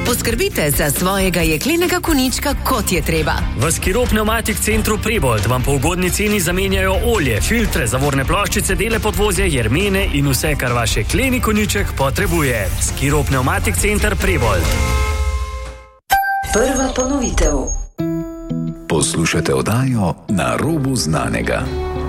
Poskrbite za svojega jeklenega konjička, kot je treba. V Skiro Pneumatik Centru Prebold vam po ugodni ceni zamenjajo olje, filtre, zavorne ploščice, dele podvozja, jermene in vse, kar vaš jekleni konjiček potrebuje. Skiro Pneumatik Center Prebold. Prva ponovitev. Poslušate oddajo Na robu znanega.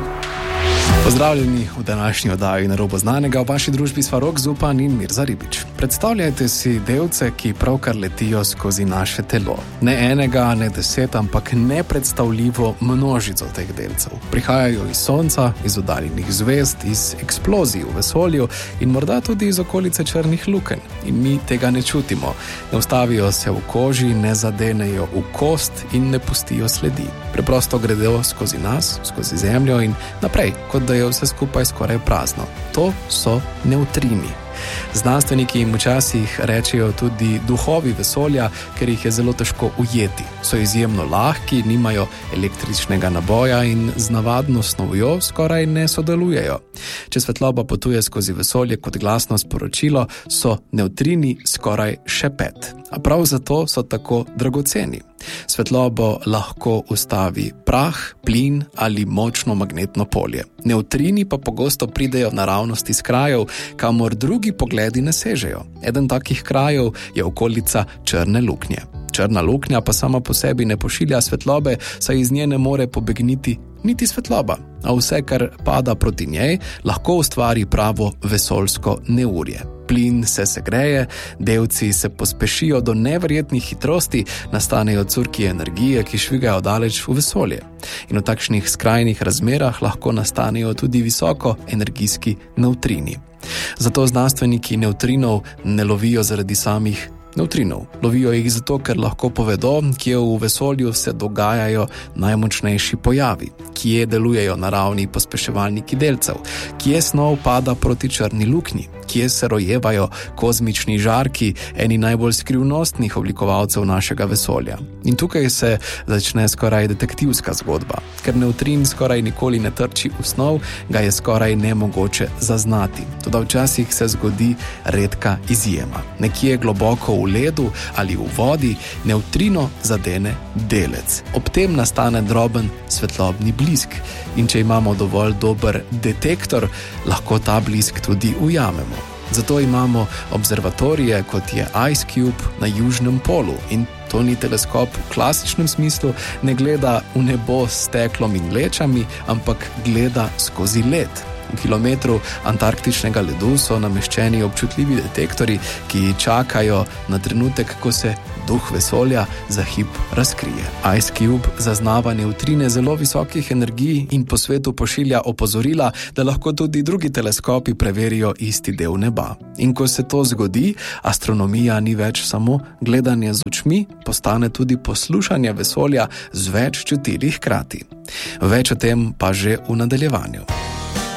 Pozdravljeni v današnji oddaji Na robu znanega. V vaši družbi sva Rok Zupan in Mirza Ribič. Predstavljajte si delce, ki pravkar letijo skozi naše telo. Ne enega, ne 10, ampak nepredstavljivo množico teh delcev. Prihajajo iz Sonca, iz oddaljenih zvezd, iz eksplozij v vesolju in morda tudi iz okolice črnih lukenj. In mi tega ne čutimo. Ne ustavijo se v koži, ne zadenejo v kost in ne pustijo sledi. Preprosto gredo skozi nas, skozi Zemljo in naprej, kot da je vse skupaj skoraj prazno. To so nevtrini. Znanstveniki jim včasih rečejo tudi duhovi vesolja, ker jih je zelo težko ujeti. So izjemno lahki, nimajo električnega naboja in z navadno snovjo skoraj ne sodelujejo. Če svetloba potuje skozi vesolje kot glasno sporočilo, so nevtrini skoraj šepet. A prav zato so tako dragoceni. Svetlobo lahko ustavi prah, plin ali močno magnetno polje. Nevtrini pa pogosto pridejo naravnost iz krajev, kamor drugi pogledi ne sežejo. Eden takih krajev je okolica črne luknje. Črna luknja pa sama po sebi ne pošilja svetlobe, saj iz nje ne more pobegniti niti svetloba. A vse, kar pada proti njej, lahko ustvari pravo vesoljsko neurje. Plin se segreje, delci se pospešijo do neverjetnih hitrosti, nastanejo curki energije, ki švigajo daleč v vesolje. In v takšnih skrajnih razmerah lahko nastanejo tudi visoko energijski nevtrini. Zato znanstveniki nevtrinov ne lovijo zaradi samih nevtrinov. Lovijo jih zato, ker lahko povedo, kje v vesolju se dogajajo najmočnejši pojavi, kje delujejo naravni pospeševalniki delcev, kje snov pada proti črni luknji, kje se rojevajo kozmični žarki, eni najbolj skrivnostnih oblikovalcev našega vesolja. In tukaj se začne skoraj detektivska zgodba. Ker nevtrin skoraj nikoli ne trči v snov, ga je skoraj nemogoče zaznati. Toda včasih se zgodi redka izjema. Nekje globoko v ledu ali v vodi nevtrino zadene delec. Ob tem nastane droben svetlobni blisk. In če imamo dovolj dober detektor, lahko ta blisk tudi ujamemo. Zato imamo observatorije, kot je Ice Cube na Južnem polu. In to ni teleskop v klasičnem smislu, ne gleda v nebo s steklom in lečami, ampak gleda skozi led. V kilometru antarktičnega ledu so nameščeni občutljivi detektori, ki čakajo na trenutek, ko se duh vesolja za hip razkrije. Ice Cube zaznava nevtrine zelo visokih energij in po svetu pošilja opozorila, da lahko tudi drugi teleskopi preverijo isti del neba. In ko se to zgodi, astronomija ni več samo gledanje z očmi, postane tudi poslušanje vesolja z več čutili hkrati. Več o tem pa že v nadaljevanju.